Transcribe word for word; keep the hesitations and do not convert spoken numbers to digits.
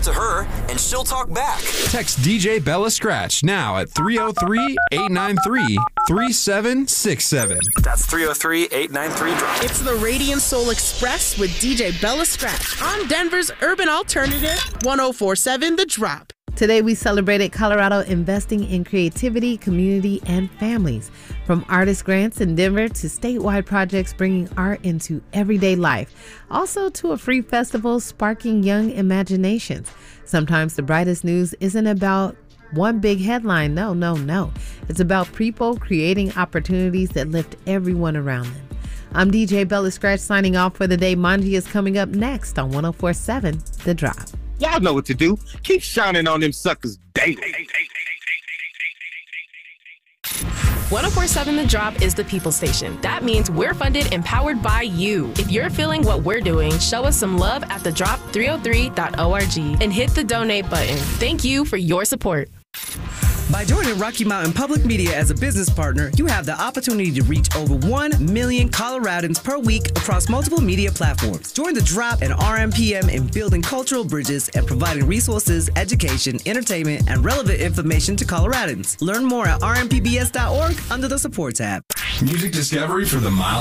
to her, and she'll talk back. Text D J Bella Scratch now at three oh three, eight nine three, three seven six seven. That's three oh three, eight nine three, drop. It's the Radiant Soul Express with D J Bella Scratch on Denver's Urban Alternative, one oh four point seven The Drop. Today, we celebrated Colorado investing in creativity, community, and families. From artist grants in Denver to statewide projects bringing art into everyday life. Also to a free festival sparking young imaginations. Sometimes the brightest news isn't about one big headline. No, no, no. It's about people creating opportunities that lift everyone around them. I'm D J Bella Scratch signing off for the day. Manji is coming up next on one oh four point seven The Drop. Y'all know what to do. Keep shining on them suckers daily. one oh four point seven The Drop is the people station. That means we're funded and powered by you. If you're feeling what we're doing, show us some love at the drop three oh three dot org and hit the donate button. Thank you for your support. By joining Rocky Mountain Public Media as a business partner, you have the opportunity to reach over one million Coloradans per week across multiple media platforms. Join the Drop and R M P M in building cultural bridges and providing resources, education, entertainment, and relevant information to Coloradans. Learn more at r m p b s dot org under the support tab. Music discovery for the mile